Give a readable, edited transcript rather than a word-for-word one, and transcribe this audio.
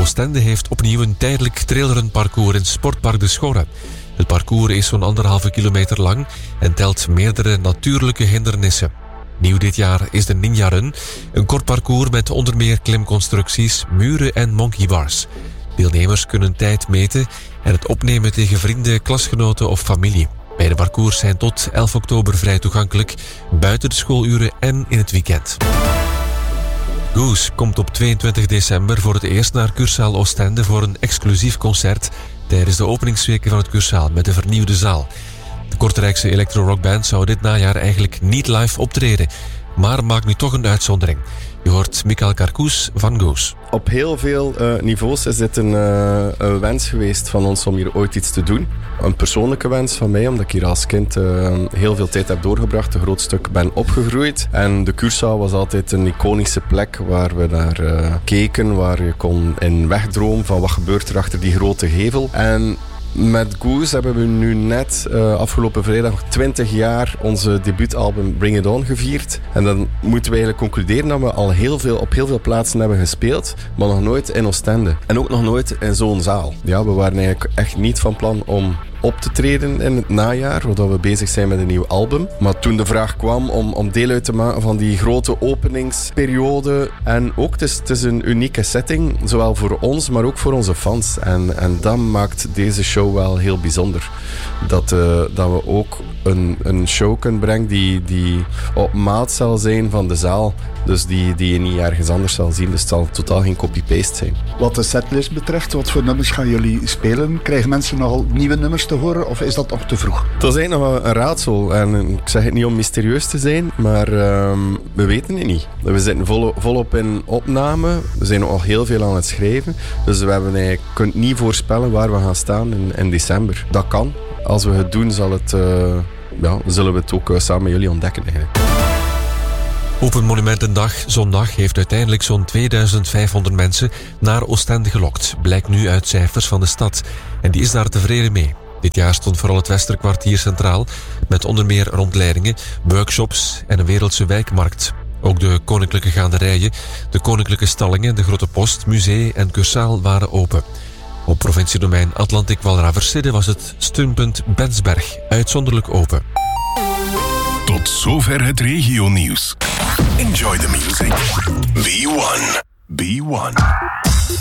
Oostende heeft opnieuw een tijdelijk trailrunparcours in Sportpark De Schorre. Het parcours is zo'n 1,5 kilometer lang en telt meerdere natuurlijke hindernissen. Nieuw dit jaar is de Ninja Run, een kort parcours met onder meer klimconstructies, muren en monkey bars. Deelnemers kunnen tijd meten en het opnemen tegen vrienden, klasgenoten of familie. Beide parcours zijn tot 11 oktober vrij toegankelijk, buiten de schooluren en in het weekend. Goose komt op 22 december voor het eerst naar Cursaal Oostende voor een exclusief concert tijdens de openingsweken van het Cursaal met de vernieuwde zaal. De Kortrijkse electro-rockband zou dit najaar eigenlijk niet live optreden, maar maakt nu toch een uitzondering. Je hoort Michael Carcous van Goose. Op heel veel niveaus is dit een wens geweest van ons om hier ooit iets te doen. Een persoonlijke wens van mij, omdat ik hier als kind heel veel tijd heb doorgebracht, een groot stuk ben opgegroeid. En de Cursaal was altijd een iconische plek waar we naar keken, waar je kon in wegdromen van wat gebeurt er achter die grote gevel. En met Goose hebben we nu net afgelopen vrijdag 20 jaar onze debuutalbum Bring It On gevierd. En dan moeten we eigenlijk concluderen dat we al op heel veel plaatsen hebben gespeeld, maar nog nooit in Oostende. En ook nog nooit in zo'n zaal. Ja, we waren eigenlijk echt niet van plan om op te treden in het najaar, zodat we bezig zijn met een nieuw album. Maar toen de vraag kwam om deel uit te maken van die grote openingsperiode, en ook het is een unieke setting, zowel voor ons, maar ook voor onze fans. En dat maakt deze show wel heel bijzonder. Dat we ook een show kunnen brengen die op maat zal zijn van de zaal. Dus die je niet ergens anders zal zien. Dus het zal totaal geen copy-paste zijn. Wat de setlist betreft, wat voor nummers gaan jullie spelen? Krijgen mensen nogal nieuwe nummers te horen of is dat nog te vroeg? Dat is eigenlijk nog een raadsel. En ik zeg het niet om mysterieus te zijn, maar we weten het niet. We zitten volop in opname. We zijn ook al heel veel aan het schrijven. Dus we kunnen niet voorspellen waar we gaan staan in december. Dat kan. Als we het doen, zullen we het ook samen met jullie ontdekken eigenlijk. Open Monumentendag zondag heeft uiteindelijk zo'n 2500 mensen naar Oostende gelokt, blijkt nu uit cijfers van de stad. En die is daar tevreden mee. Dit jaar stond vooral het Westerkwartier centraal, met onder meer rondleidingen, workshops en een wereldse wijkmarkt. Ook de koninklijke gaanderijen, de koninklijke stallingen, de Grote Post, Musee en Cursaal waren open. Op provinciedomein Atlantic-Walraverside was het steunpunt Bensberg uitzonderlijk open. Tot zover het regionieuws. Enjoy the music. B1.